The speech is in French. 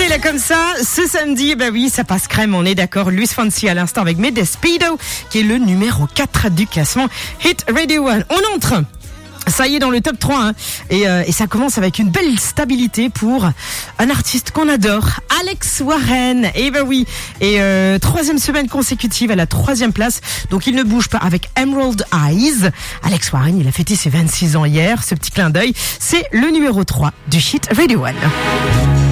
là comme ça, ce samedi, bah oui, ça passe crème, on est d'accord. Luis Fonsi à l'instant avec Me Despido, qui est le numéro 4 du classement Hit Radio 1. On entre. Ça y est, dans le top 3, hein. Et ça commence avec une belle stabilité pour un artiste qu'on adore, Alex Warren. Et ben oui, troisième semaine consécutive à la 3e place, donc il ne bouge pas avec Emerald Eyes. Alex Warren, il a fêté ses 26 ans hier, ce petit clin d'œil, c'est le numéro 3 du Hit Radio 1.